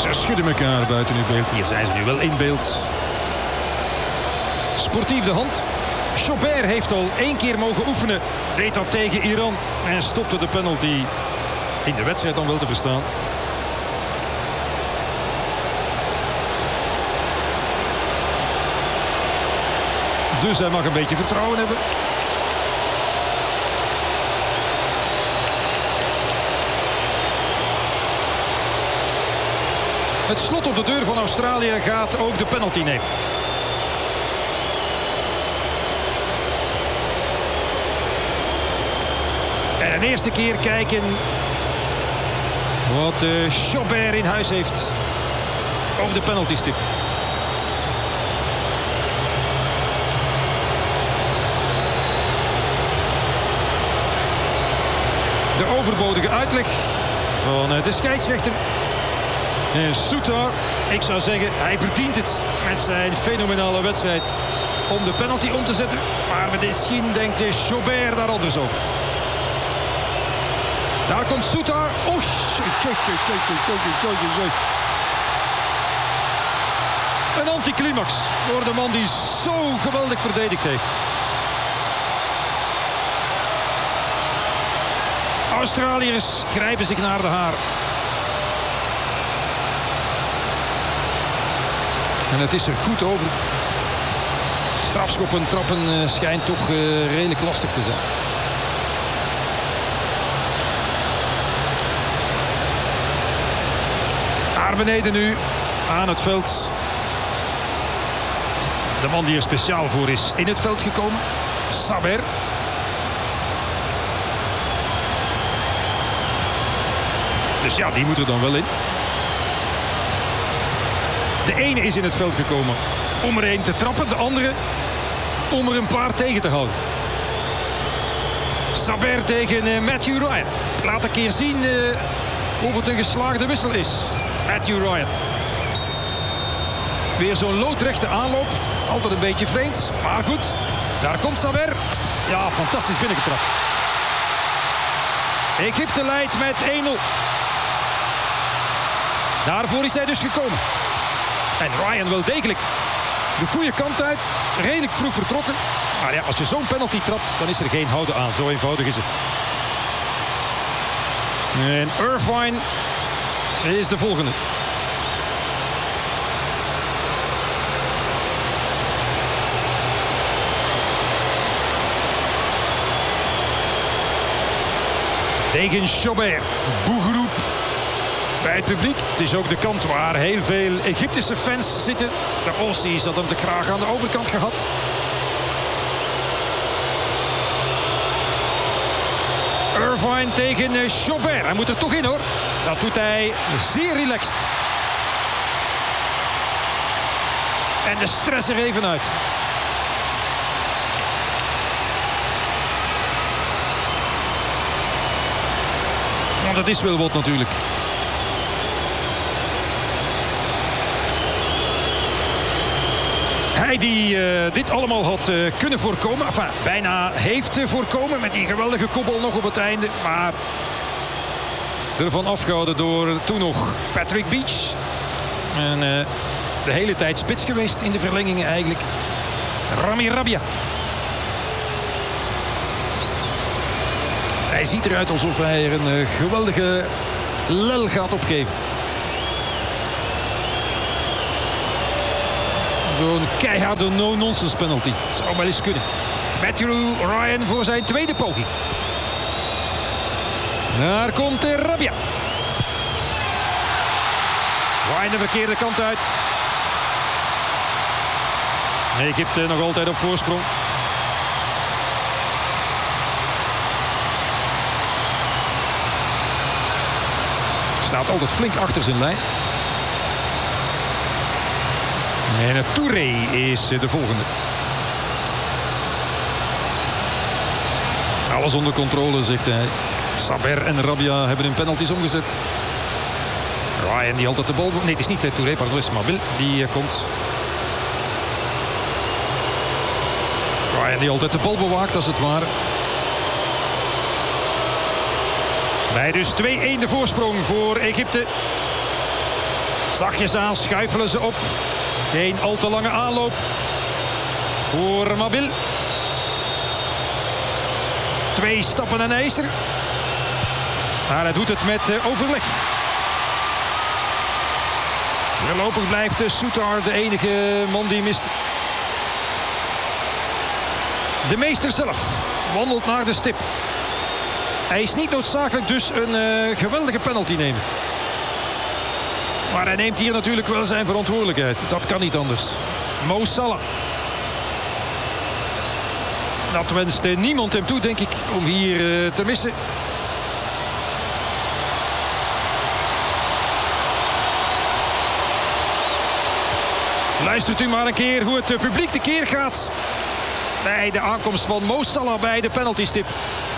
Ze schudden elkaar buiten uw beeld. Hier zijn ze nu wel in beeld. Sportief de hand. Jobert heeft al 1 keer mogen oefenen. Deed dat tegen Iran. En stopte de penalty in de wedstrijd dan wel te verstaan. Dus hij mag een beetje vertrouwen hebben. Het slot op de deur van Australië gaat ook de penalty nemen. En een eerste keer kijken wat Jobert in huis heeft op de penaltystip. De overbodige uitleg van de scheidsrechter. En Soutar, ik zou zeggen, hij verdient het met zijn fenomenale wedstrijd om de penalty om te zetten. Maar misschien denkt Jobert daar anders over. Daar komt Soutar. Een anticlimax voor de man die zo geweldig verdedigd heeft. Australiërs grijpen zich naar de haar. En het is er goed over. Strafschoppen, trappen schijnt toch redelijk lastig te zijn. Naar beneden nu aan het veld. De man die er speciaal voor is in het veld gekomen. Saber. Dus ja, die moet er dan wel in. De ene is in het veld gekomen om er 1 te trappen. De andere om er een paar tegen te houden. Saber tegen Matthew Ryan. Laat een keer zien of het een geslaagde wissel is. Matthew Ryan. Weer zo'n loodrechte aanloop. Altijd een beetje vreemd. Maar goed, daar komt Saber. Ja, fantastisch binnengetrapt. Egypte leidt met 1-0. Daarvoor is hij dus gekomen. En Ryan wel degelijk de goede kant uit. Redelijk vroeg vertrokken. Maar ja, als je zo'n penalty trapt, dan is er geen houden aan. Zo eenvoudig is het. En Irvine is de volgende. Tegen Jobert. Boegeroep bij het publiek. Het is ook de kant waar heel veel Egyptische fans zitten. De Aussies hadden hem de kraag aan de overkant gehad. Irvine tegen Jobert. Hij moet er toch in hoor. Dat doet hij zeer relaxed. En de stress er even uit. Want het is wel wat natuurlijk. Hij die dit allemaal had kunnen voorkomen. Enfin, bijna heeft voorkomen met die geweldige koppel nog op het einde. Maar ervan afgehouden door toen nog Patrick Beach. En de hele tijd spits geweest in de verlengingen eigenlijk. Rami Rabia. Hij ziet eruit alsof hij er een geweldige lel gaat opgeven. Zo'n keiharde no-nonsense penalty. Dat zou wel eens kunnen. Matthew Ryan voor zijn tweede poging. Daar komt Rabia. Ryan de verkeerde kant uit. Egypte nog altijd op voorsprong. Staat altijd flink achter zijn lijn. En Touré is de volgende. Alles onder controle, zegt hij. Saber en Rabia hebben hun penalties omgezet. Ryan die altijd de bal... Nee, het is niet Touré, pardon, het is Mabil. Die komt. Ryan die altijd de bal bewaakt, als het ware. Bij dus 2-1 de voorsprong voor Egypte. Zachtjes aan schuifelen ze op. Geen al te lange aanloop voor Mabil. 2 stappen en ijzer. Maar hij doet het met overleg. Voorlopig blijft Soutar de enige man die mist. De meester zelf wandelt naar de stip. Hij is niet noodzakelijk dus een geweldige penalty nemen. Maar hij neemt hier natuurlijk wel zijn verantwoordelijkheid. Dat kan niet anders. Mo Salah. Dat wenst niemand hem toe, denk ik, om hier te missen. Luistert u maar een keer hoe het publiek tekeer gaat bij de aankomst van Mo Salah bij de penaltystip.